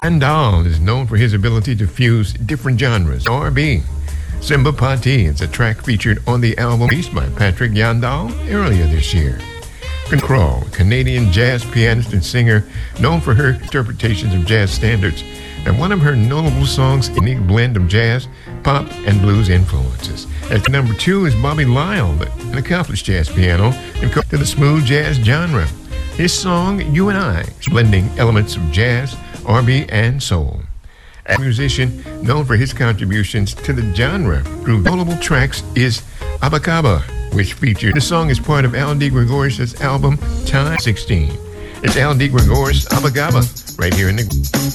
Yandal is known for his ability to fuse different genres. R&B. Simba Pati is a track featured on the album released by Patrick Yandal earlier this year. Crawl, a Canadian jazz pianist and singer known for her interpretations of jazz standards, and one of her notable songs, a unique blend of jazz, pop, and blues influences. At number 2 is Bobby Lyle, an accomplished jazz piano and to the smooth jazz genre. His song, You and I, is blending elements of jazz, R&B, and soul. A musician known for his contributions to the genre through notable tracks is Abacaba, which featured the song as part of Al D. Gregorius' album Time 16. It's Al D. Gregorius, Abacaba, right here in the